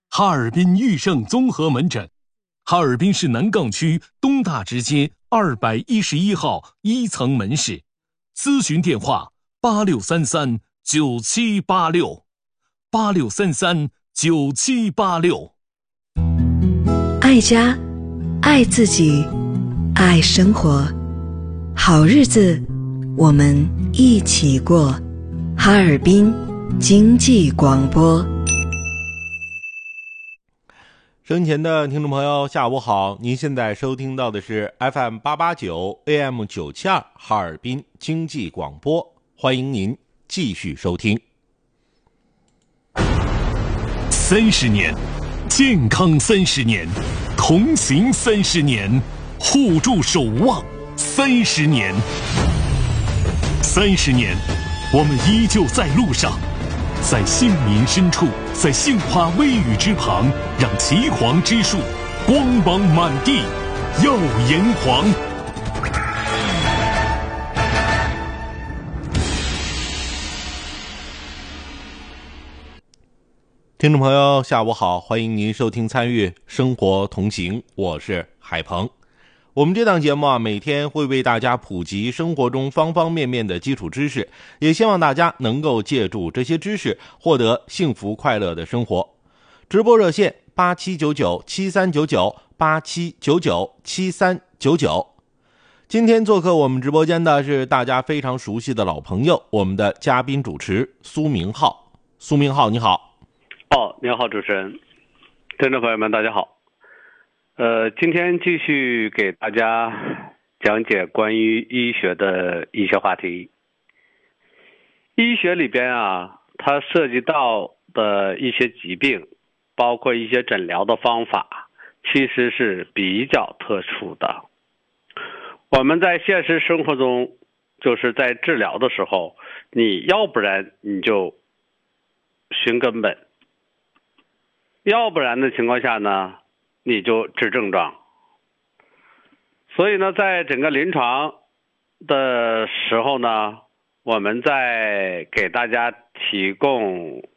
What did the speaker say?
哈尔滨裕盛综合门诊，哈尔滨市南岗区东大直街211号1层门市，咨询电话86339786，86339786。 爱家，爱自己，爱生活，好日子我们一起过。哈尔滨经济广播。 生前的听众朋友下午好，您现在收听到的是 FM 889 AM 972哈尔滨经济广播，欢迎您继续收听。 30年，健康30年，同行30年，互助守望30年。30年，我们依旧在路上，在杏林深处，在杏花微雨之旁，让岐黄之树光芒满地，耀炎黄。 听众朋友下午好，欢迎您收听参与生活同行，我是海鹏。我们这档节目每天会为大家普及生活中方方面面的基础知识，也希望大家能够借助这些知识获得幸福快乐的生活。直播热线8799739987997399。今天做客我们直播间的是大家非常熟悉的老朋友，我们的嘉宾主持苏明浩。苏明浩你好。 你好，主持人，听众朋友们，大家好。今天继续给大家讲解关于医学的一些话题。医学里边它涉及到的一些疾病，包括一些诊疗的方法，其实是比较特殊的。我们在现实生活中，就是在治疗的时候，你要不然你就寻根本，要不然的情况下呢，你就治症状。所以呢，在整个临床的时候呢，我们在给大家提供